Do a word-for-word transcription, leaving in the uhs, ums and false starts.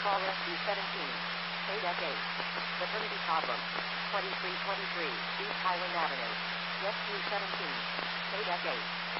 Call S B seventeen. Paid at eight. Maternity problem. twenty-three twenty-three East Highland Avenue. S B seventeen. Paid at eight.